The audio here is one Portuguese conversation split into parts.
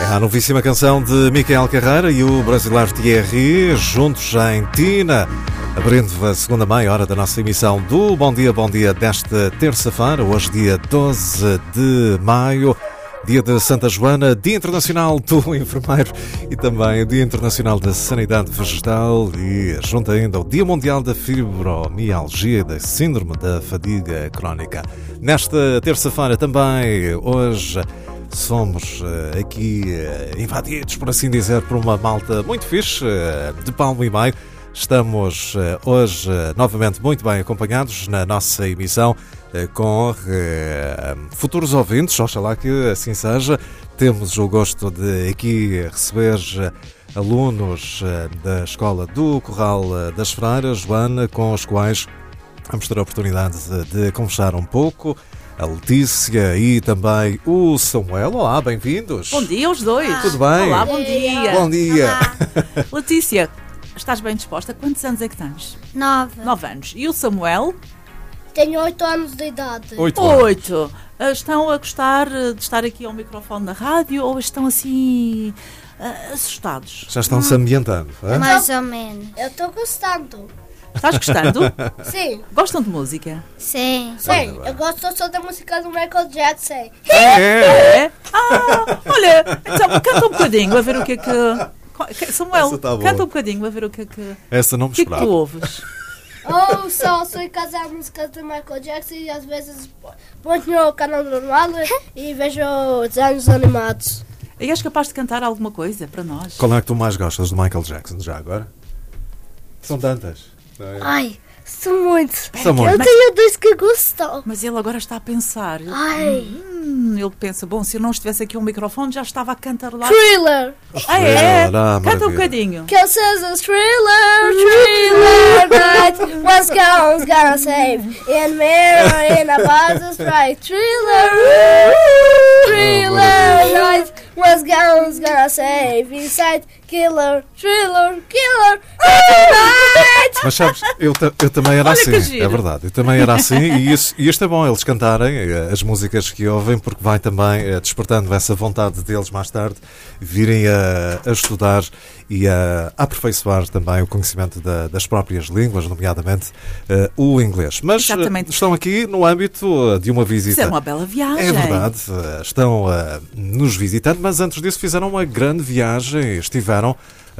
É a novíssima canção de Micael Carreira e o brasileiro Thierry, juntos em Tina, abrindo a segunda meia hora da nossa emissão do Bom Dia desta terça-feira, hoje dia 12 de maio, dia de Santa Joana, Dia Internacional do Enfermeiro e também o Dia Internacional da Sanidade Vegetal e junto ainda o Dia Mundial da Fibromialgia e da Síndrome da Fadiga Crónica. Nesta terça-feira também, hoje, somos aqui invadidos, por assim dizer, por uma malta muito fixe, de palmo e meio. Estamos hoje novamente muito bem acompanhados na nossa emissão com futuros ouvintes, oxalá que assim seja. Temos o gosto de aqui receber alunos da Escola do Corral das Freiras, Joana, com os quais vamos ter a oportunidade de conversar um pouco. A Letícia e também o Samuel. Olá, bem-vindos. Bom dia aos dois. Tudo bem? Olá, bom dia. Bom dia. Olá. Letícia, estás bem disposta? Quantos anos é que tens? 9. 9 anos. E o Samuel? Tenho 8 anos de idade. 8. Estão a gostar de estar aqui ao microfone da rádio ou estão assim assustados? Já estão-se ambientando, é? Mais ou menos. Eu estou gostando. Estás gostando? Sim. Gostam de música? Sim. Sim, Eu gosto só da música do Michael Jackson. É? Olha, então canta um bocadinho a ver o que é que... Samuel, Essa tá boa. canta um bocadinho a ver o que é que... Essa não me O que é que esperava. tu ouves? Ou só sou em casa a música do Michael Jackson e às vezes ponho no canal normal e vejo desenhos animados. E és capaz de cantar alguma coisa para nós? Qual é que tu mais gostas do Michael Jackson, já agora? São tantas. Não é? Ai, são muitos. São muitos. Eu tenho dois que gostam. Mas ele agora está a pensar. Ai. Ele pensa, bom, se eu não estivesse aqui um microfone já estava a cantar lá. Thriller. Ah, é? Ah, Canta maravilha. um bocadinho. Que says a thriller night. What's gonna save? In mirror, in a buzz strike. Thriller night. What's gonna save? Inside, killer, thriller night. Mas sabes, eu também era Olha assim, que giro. é verdade, eu também era assim e isto é bom, eles cantarem as músicas que ouvem, porque vai também despertando essa vontade deles mais tarde virem a estudar e a aperfeiçoar também o conhecimento das próprias línguas, nomeadamente o inglês. Mas Exatamente. estão aqui no âmbito de uma visita. Isso é uma bela viagem. É verdade, estão nos visitando, mas antes disso fizeram uma grande viagem, estiveram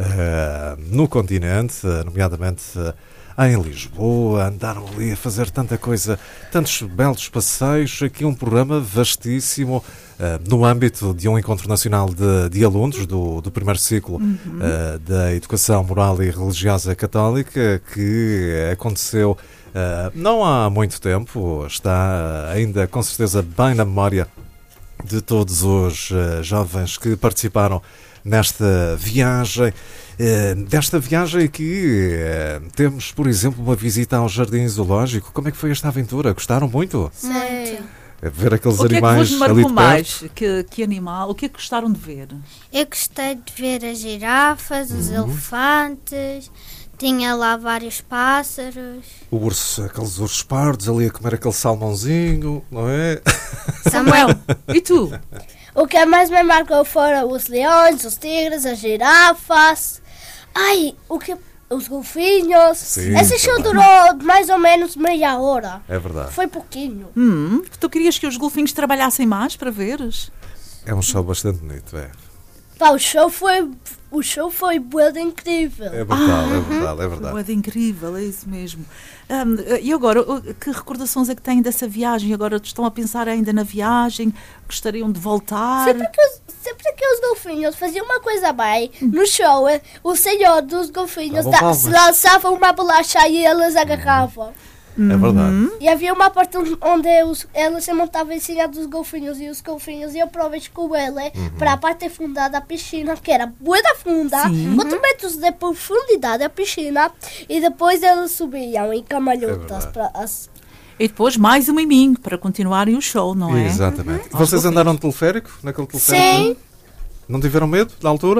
no continente, nomeadamente em Lisboa, andaram ali a fazer tanta coisa, tantos belos passeios, aqui um programa vastíssimo no âmbito de um encontro nacional de alunos do primeiro ciclo da Educação Moral e Religiosa Católica, que aconteceu não há muito tempo, está ainda com certeza bem na memória de todos os jovens que participaram nesta viagem. Desta viagem aqui temos, por exemplo, uma visita ao Jardim Zoológico. Como é que foi esta aventura? Gostaram muito? Muito. Ver aqueles O que é que animais vos ali marcou de mais? perto? Que animal? O que é que gostaram de ver? Eu gostei de ver as girafas, os elefantes, tinha lá vários pássaros. O urso, aqueles ursos pardos ali a comer aquele salmãozinho, não é? Samuel, e tu? O que mais me marcou foram os leões, os tigres, as girafas. Ai, os golfinhos. Sim, Esse show também. durou mais ou menos meia hora. É verdade. Foi pouquinho. Tu querias que os golfinhos trabalhassem mais para veres? É um show bastante bonito, é. Pá, o show foi muito incrível. É verdade, é verdade, é verdade. É incrível, é isso mesmo. E agora, que recordações é que têm dessa viagem? Agora estão a pensar ainda na viagem? Gostariam de voltar? Sempre que os golfinhos faziam uma coisa bem, no show, o senhor dos golfinhos Davam palmas. lançava uma bolacha e eles agarravam. É verdade. E havia uma parte onde eles se montavam em cima dos golfinhos e os golfinhos iam para o vez com ele para a parte funda da piscina, que era bué da funda, 4 metros de profundidade a piscina, e depois eles subiam em camalhotas. E depois mais um miminho para continuarem o show, não é? Exatamente. Vocês andaram de teleférico? Naquele teleférico? Sim. Não tiveram medo da altura? Não.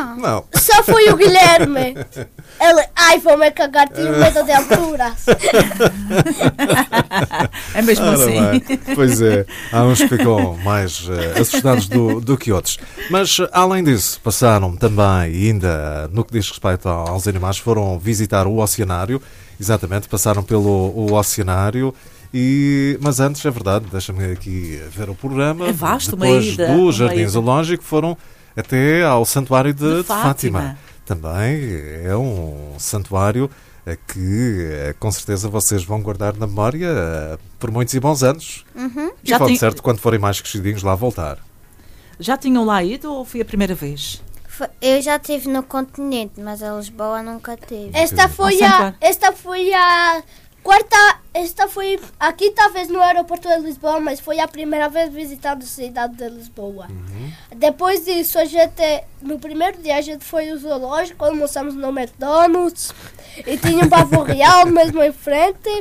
Não. Só foi o Guilherme. Ele, ai, vou-me cagar, tenho medo de alturas. É mesmo Ora assim. bem, pois é, há uns que ficam mais assustados do que outros. Mas, além disso, passaram também, ainda no que diz respeito aos animais, foram visitar o oceanário, exatamente, passaram pelo oceanário. Mas antes, é verdade, deixa-me aqui ver o programa. É vasto, depois do Jardim ida. Zoológico, foram até ao Santuário de Fátima. Fátima. Também é um santuário que com certeza vocês vão guardar na memória por muitos e bons anos. E Já pode tem- certo, quando forem mais crescidinhos, lá voltar. Já tinham lá ido ou foi a primeira vez? Eu já estive no continente, mas a Lisboa nunca teve. Esta foi Ao Santuário. a quarta. Esta foi a quinta vez no aeroporto de Lisboa, mas foi a primeira vez visitando a cidade de Lisboa. Depois disso, no primeiro dia, a gente foi ao zoológico, almoçamos no McDonald's e tinha um pavo real mesmo em frente.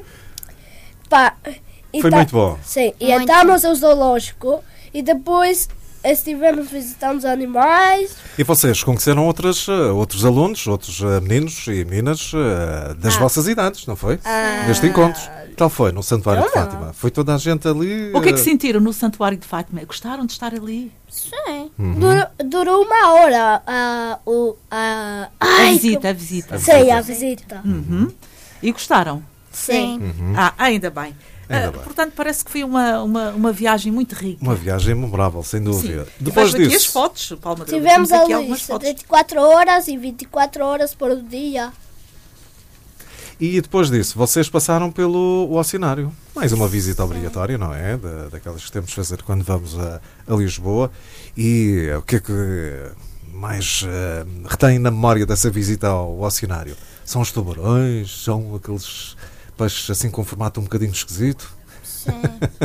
Foi muito bom. Sim, e Muito entramos ao zoológico e depois estivemos visitando os animais. E vocês conheceram outros alunos, outros meninos e meninas das vossas idades, não foi? Neste encontro. Tal foi no Santuário de Eu não. Fátima. Foi toda a gente ali. O que é que sentiram no Santuário de Fátima? Gostaram de estar ali? Sim. Durou uma hora A ai, visita, a visita. Sim, a visita. E gostaram? Sim. Ainda bem. Ainda bem. Portanto, parece que foi uma viagem muito rica. Uma viagem memorável, sem dúvida. Sim. Depois Vejo aqui as disso, fotos, Paulo Madeira. Tivemos Temos aqui ali algumas fotos. 74 horas e 24 horas por dia. e depois disso, vocês passaram pelo oceanário. Mais uma visita obrigatória, não é? Daquelas que temos de fazer quando vamos a Lisboa. E o que é que mais retém na memória dessa visita ao oceanário? São os tubarões? São aqueles peixes assim com formato um bocadinho esquisito? Sim.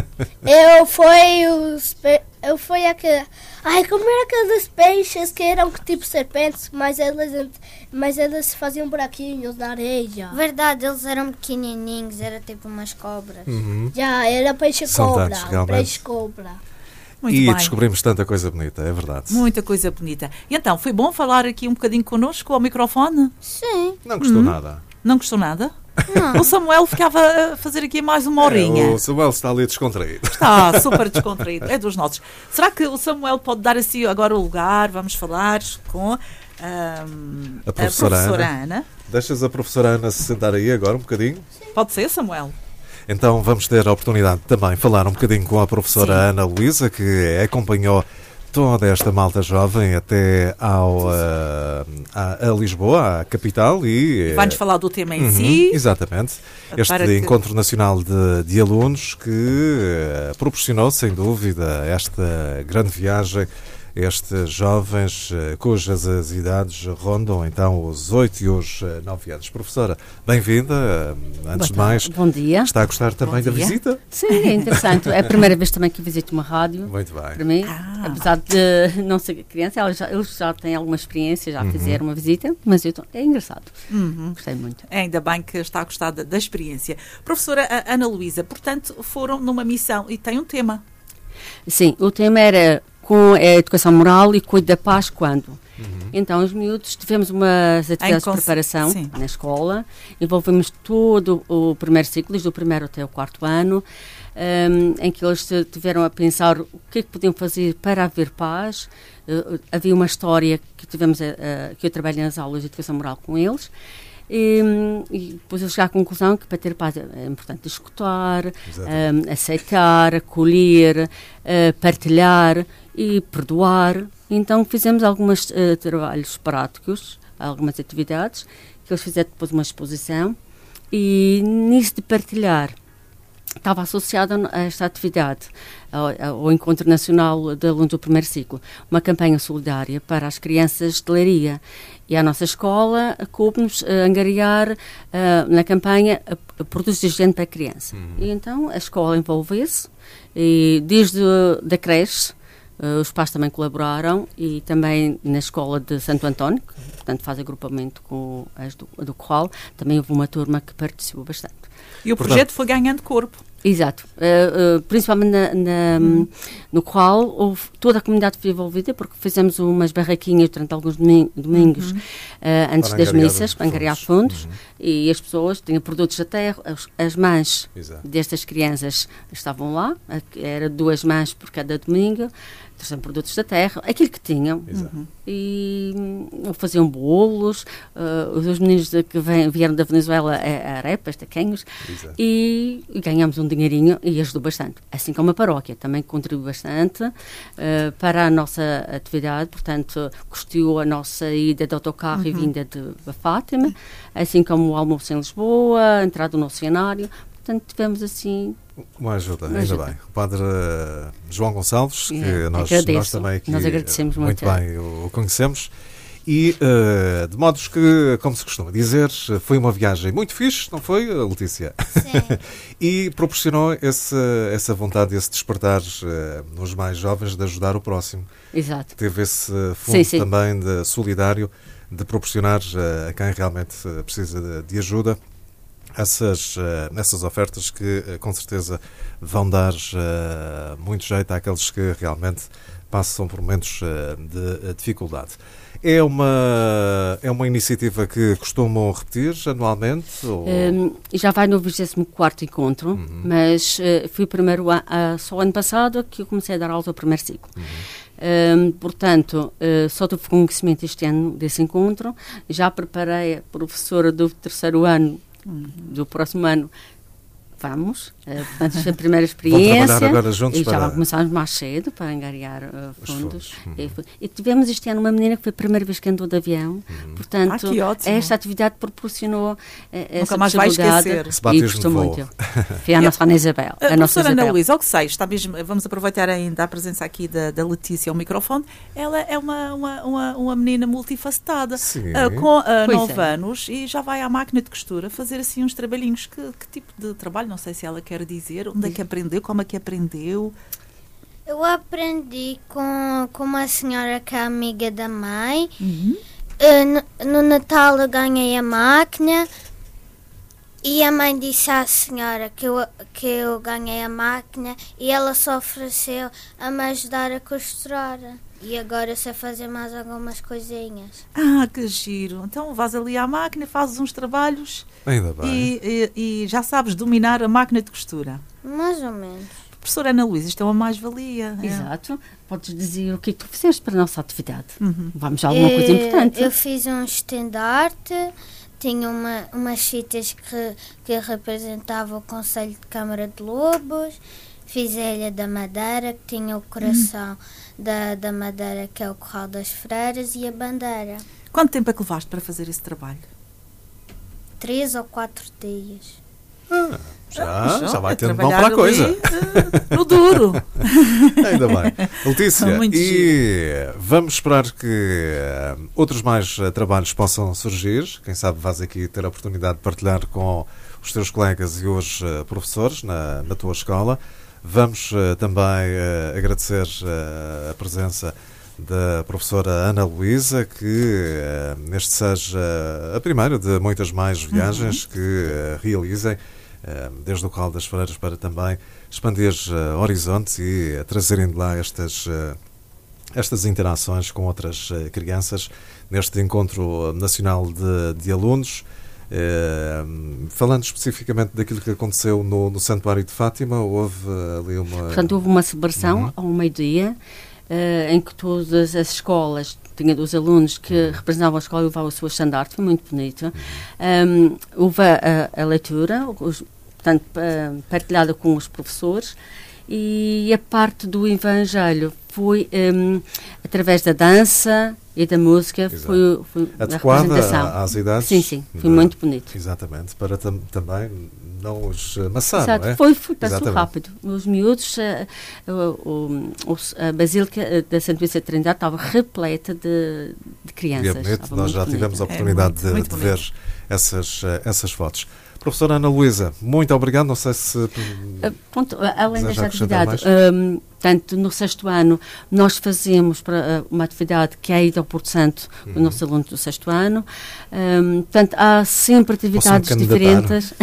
Eu fui aquele. Ai, como era aqueles peixes que eram tipo serpentes, mas eles faziam buraquinhos na areia. Verdade, eles eram pequenininhos, era tipo umas cobras. Já, era peixe São cobra. tantos, realmente. Peixe cobra. Muito E bem. descobrimos tanta coisa bonita, é verdade. Muita coisa bonita. E então, foi bom falar aqui um bocadinho connosco ao microfone? Sim. Não gostou nada? Não gostou nada? Não. O Samuel ficava a fazer aqui mais uma horinha. O Samuel está ali descontraído. Está super descontraído. É dos nossos. Será que o Samuel pode dar assim agora o lugar? Vamos falar com A professora Ana. Deixas a professora Ana se sentar aí agora um bocadinho? Pode ser, Samuel? Então vamos ter a oportunidade de também falar um bocadinho com a professora Ana Luísa, que acompanhou toda esta malta jovem até a Lisboa, à capital. E Vai-nos falar do tema em si. Exatamente. Este Para que- Encontro Nacional de Alunos que proporcionou, sem dúvida, esta grande viagem. Estes jovens cujas as idades rondam então os 8 e os 9 anos. Professora, bem-vinda. Antes de mais, Bom dia. está a gostar também Bom da dia. visita? Sim, é interessante. É a primeira vez também que visito uma rádio. Muito bem. Para mim, apesar de não ser criança, eles já têm alguma experiência, já fizeram uma visita, mas é engraçado. Gostei muito. Ainda bem que está a gostar da experiência. Professora Ana Luísa, portanto, foram numa missão e tem um tema. Sim, o tema era com a educação moral e cuide da paz quando. Então, os miúdos tivemos umas atividades de preparação sim. na escola, envolvemos todo o primeiro ciclo, desde o primeiro até o quarto ano, em que eles tiveram a pensar o que é que podiam fazer para haver paz. Havia uma história que tivemos que eu trabalhei nas aulas de educação moral com eles. E depois eu cheguei à conclusão que para ter paz é importante escutar, aceitar, acolher, partilhar e perdoar. Então fizemos alguns trabalhos práticos, algumas atividades, que eles fizeram depois uma exposição, e nisso de partilhar estava associada a esta atividade, ao Encontro Nacional de Alunos do Primeiro Ciclo, uma campanha solidária para as crianças de Leiria. E a nossa escola coube-nos angariar na campanha produtos de higiene para a criança. E então a escola envolveu-se, e desde da creche, os pais também colaboraram, e também na escola de Santo António, que, portanto, faz agrupamento com as do Corral, também houve uma turma que participou bastante. E o projeto foi ganhando corpo. Exato. Principalmente no qual houve toda a comunidade foi envolvida, porque fizemos umas barraquinhas durante alguns domingos antes das missas, para angariar fundos, e as pessoas tinham produtos da terra, as mães destas crianças estavam lá, era 2 mães por cada domingo, são produtos da terra, aquilo que tinham. E faziam bolos, os meninos que vieram da Venezuela, arepas, taquenhos, e ganhamos um dinheirinho e ajudou bastante. Assim como a paróquia, também contribuiu bastante para a nossa atividade, portanto, custeou a nossa ida de autocarro e vinda de Fátima, assim como o almoço em Lisboa, a entrada no cenário. Portanto, tivemos assim... Uma ajuda, ainda bem. O Padre João Gonçalves, que nós também aqui nós agradecemos muito bem o conhecemos. E, de modos que, como se costuma dizer, foi uma viagem muito fixe, não foi, Letícia? Sim. E proporcionou essa vontade, esse despertar nos mais jovens de ajudar o próximo. Exato. Teve esse fundo também de solidário, de proporcionar a quem realmente precisa de ajuda essas ofertas que com certeza vão dar muito jeito àqueles que realmente passam por momentos de dificuldade. É uma iniciativa que costumam repetir anualmente? Ou... Já vai no 24º encontro, mas foi o primeiro só ano passado que eu comecei a dar aula ao primeiro ciclo. Portanto, só tive conhecimento este ano desse encontro. Já preparei a professora do 3º ano do próximo ano. Vamos, portanto, esta é a primeira experiência. Vão trabalhar agora juntos e já começámos mais cedo para angariar fundos. E tivemos este ano uma menina que foi a primeira vez que andou de avião. Portanto, esta atividade proporcionou essa nunca mais vai esquecer. E gostou muito. Foi a nossa Ana Isabel. A professora Ana Luísa, ao que sei, está mesmo, vamos aproveitar ainda a presença aqui da Letícia ao microfone. Ela é uma menina multifacetada, com 9 anos, e já vai à máquina de costura fazer assim uns trabalhinhos. Que tipo de trabalho? Não sei se ela quer dizer. Onde é que aprendeu? Como é que aprendeu? Eu aprendi com uma senhora que é amiga da mãe. No Natal eu ganhei a máquina e a mãe disse à senhora que eu ganhei a máquina e ela se ofereceu a me ajudar a costurar. E agora eu sei fazer mais algumas coisinhas. Ah, que giro. Então vais ali à máquina, fazes uns trabalhos. Ainda bem. E já sabes dominar a máquina de costura. Mais ou menos. Professora Ana Luísa, isto é uma mais-valia. Exato. Podes dizer o que é que tu fizeste para a nossa atividade. Vamos a alguma coisa importante. Eu fiz um estendarte, tinha umas fitas que representavam o Conselho de Câmara de Lobos, fiz a Ilha da Madeira, que tinha o coração da Madeira, que é o Corral das Freiras, e a bandeira. Quanto tempo é que levaste para fazer esse trabalho? 3 ou 4 dias. Já vai tendo mão para a coisa. No duro. Ainda bem. Letícia, e vamos esperar que outros mais trabalhos possam surgir. Quem sabe vais aqui ter a oportunidade de partilhar com os teus colegas e os professores na tua escola. Vamos também agradecer a presença da professora Ana Luísa, que neste seja a primeira de muitas mais viagens que realizem desde o Corral das Freiras, para também expandir horizontes e trazerem de lá estas interações com outras crianças neste encontro nacional de alunos. Falando especificamente daquilo que aconteceu no Santuário de Fátima, houve ali uma... Portanto, houve uma celebração ao meio-dia, em que todas as escolas tinham os alunos que representavam a escola e levavam o seu estandarte, foi muito bonito. Houve a leitura, portanto, partilhada com os professores, e a parte do Evangelho foi através da dança e da música, foi a representação. Às idades. Sim, foi muito bonito. Exatamente, para também não os amassar. Exato, não é? Passou rápido. Os miúdos, a Basílica da Santíssima Trindade estava repleta de crianças. Nós já tivemos a oportunidade de ver essas fotos. Professora Ana Luísa, muito obrigado. Não sei se... Pronto, além desta atividade, tanto no 6º ano, nós fazemos uma atividade que é a ida ao Porto Santo do nosso aluno do 6º ano. Portanto, há sempre atividades diferentes.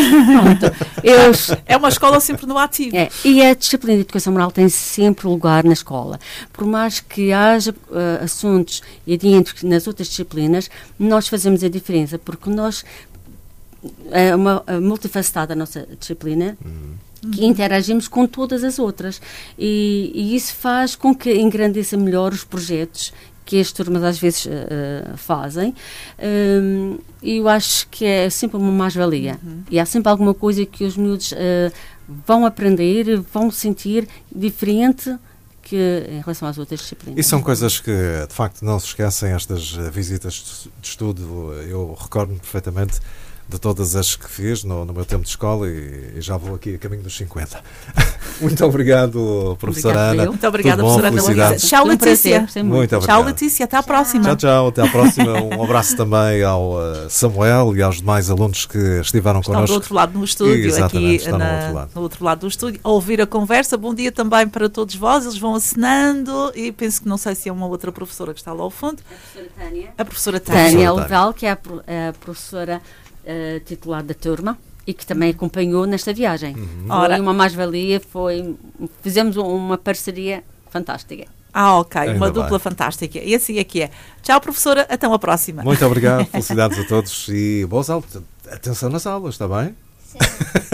É uma escola sempre no ativo. E a disciplina de educação moral tem sempre lugar na escola. Por mais que haja assuntos idênticos nas outras disciplinas, nós fazemos a diferença, porque nós... É uma multifacetada a nossa disciplina, que interagimos com todas as outras. E isso faz com que engrandeça melhor os projetos que as turmas às vezes fazem. E eu acho que é sempre uma mais-valia. E há sempre alguma coisa que os miúdos vão aprender, vão sentir diferente que em relação às outras disciplinas. E são coisas que, de facto, não se esquecem, estas visitas de estudo. Eu recordo-me perfeitamente de todas as que fiz no meu tempo de escola e já vou aqui a caminho dos 50. Muito obrigado, professora Ana. Muito obrigada, professora Ana Luísa. Tchau, Letícia. Muito obrigado. Tchau, Letícia. Até à próxima. Tchau. Até à próxima. Um abraço também ao Samuel e aos demais alunos que estiveram connosco. Estão do outro lado no estúdio, exatamente, aqui no outro lado do estúdio, a ouvir a conversa. Bom dia também para todos vós. Eles vão acenando e penso que não sei se é uma outra professora que está lá ao fundo. A professora Tânia. Tânia Leval, que é a professora titular da turma e que também acompanhou nesta viagem. Foi uma mais-valia, fizemos uma parceria fantástica. Ok, uma dupla fantástica. E assim é que é. Tchau, professora, até uma próxima. Muito obrigado, felicidades a todos e boas aulas. Atenção nas aulas, está bem? Sim.